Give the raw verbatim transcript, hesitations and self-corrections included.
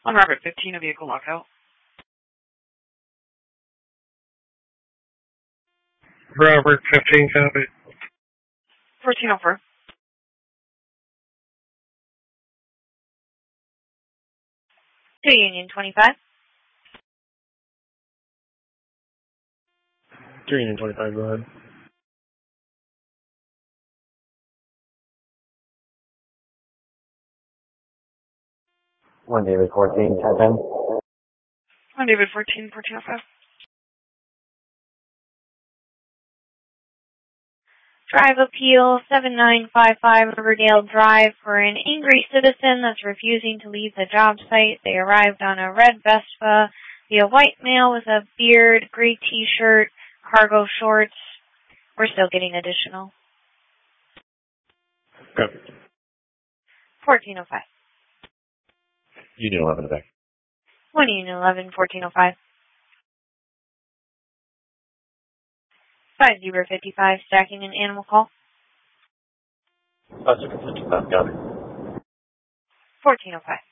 On Robert fifteen, a vehicle lockout. Robert fifteen, copy. fourteen oh four. To Union twenty-five. To Union twenty-five, go ahead. One David fourteen, ten ten. On David fourteen, fourteen oh five. Drive appeal seven nine five five Riverdale Drive for an angry citizen that's refusing to leave the job site. They arrived on a red Vespa via white male with a beard, gray t-shirt, cargo shorts. We're still getting additional. Copy. fourteen oh five. Union eleven back. one Union eleven, fourteen oh five. five zero five five, stacking an animal call. That's a fifty-five, copy. fourteen oh five.